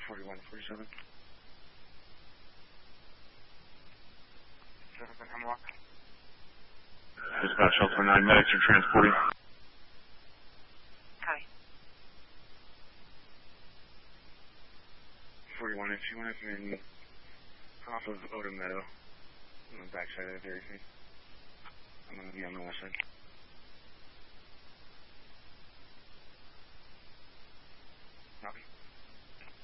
4147. 7 Hemlock. Dispatch Shelter 9 medics are transporting. Hi. 4181 is in off of Odom Meadow on the backside of the dairy feed. I'm going to be on the west side.